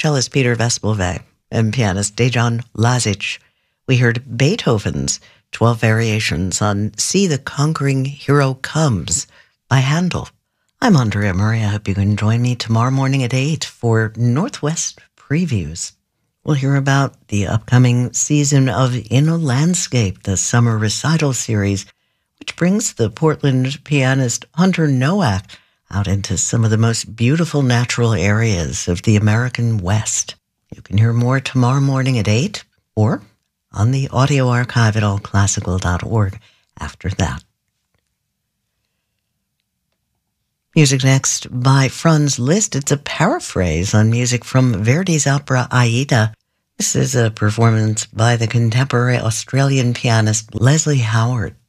cellist Peter Vespelve and pianist Dejan Lazic. We heard Beethoven's 12 Variations on See the Conquering Hero Comes by Handel. I'm Andrea Murray. I hope you can join me tomorrow morning at 8 for Northwest Previews. We'll hear about the upcoming season of In a Landscape, the summer recital series, which brings the Portland pianist Hunter Nowak out into some of the most beautiful natural areas of the American West. You can hear more tomorrow morning at 8 or on the audio archive at allclassical.org after that. Music next by Franz Liszt. It's a paraphrase on music from Verdi's opera Aida. This is a performance by the contemporary Australian pianist Leslie Howard.